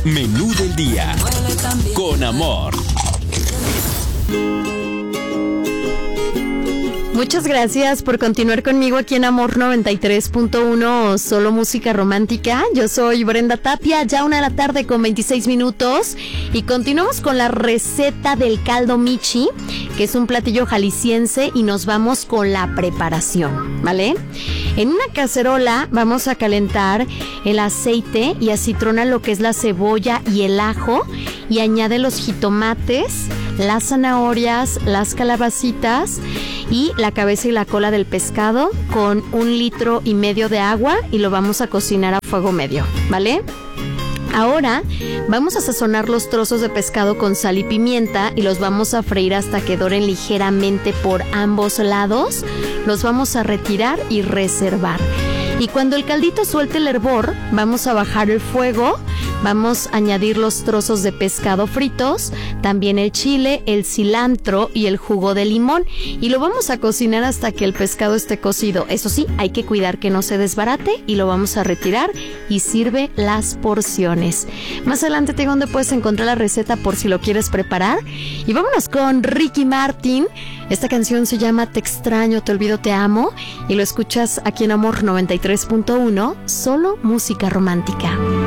Menú del día. Con amor. Muchas gracias por continuar conmigo aquí en Amor 93.1, solo música romántica. Yo soy Brenda Tapia, ya 1:26 p.m. y continuamos con la receta del caldo michi, que es un platillo jalisciense, y nos vamos con la preparación, ¿vale? En una cacerola vamos a calentar el aceite y acitrona lo que es la cebolla y el ajo, y añade los jitomates, las zanahorias, las calabacitas y la cabeza y la cola del pescado con 1,5 litros de agua, y lo vamos a cocinar a fuego medio, ¿vale? Ahora vamos a sazonar los trozos de pescado con sal y pimienta y los vamos a freír hasta que doren ligeramente por ambos lados. Los vamos a retirar y reservar. Y cuando el caldito suelte el hervor, vamos a bajar el fuego, vamos a añadir los trozos de pescado fritos, también el chile, el cilantro y el jugo de limón, y lo vamos a cocinar hasta que el pescado esté cocido. Eso sí, hay que cuidar que no se desbarate, y lo vamos a retirar y sirve las porciones. Más adelante tengo donde puedes encontrar la receta por si lo quieres preparar. Y vámonos con Ricky Martin. Esta canción se llama Te extraño, te olvido, te amo, y lo escuchas aquí en Amor 93.1, solo música romántica.